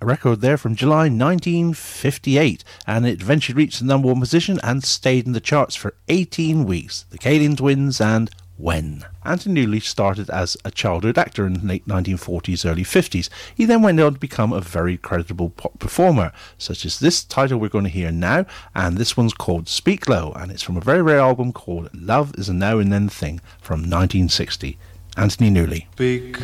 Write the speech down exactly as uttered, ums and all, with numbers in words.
a record there from July nineteen fifty-eight, and it eventually reached the number one position and stayed in the charts for eighteen weeks. The Kalin Twins and When. Anthony Newley started as a childhood actor in the late nineteen forties, early fifties. He then went on to become a very creditable pop performer, such as this title we're going to hear now, and this one's called Speak Low, and it's from a very rare album called Love Is a Now and Then Thing from nineteen sixty. Anthony Newley. Speak